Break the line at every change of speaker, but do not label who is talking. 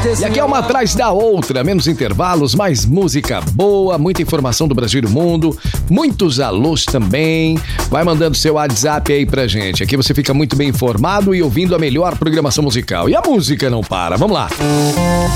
E aqui é uma atrás da outra, menos intervalos, mais música boa, muita informação do Brasil e do mundo, muitos alôs também. Vai mandando seu WhatsApp aí pra gente. Aqui você fica muito bem informado e ouvindo a melhor programação musical. E a música não para. Vamos lá.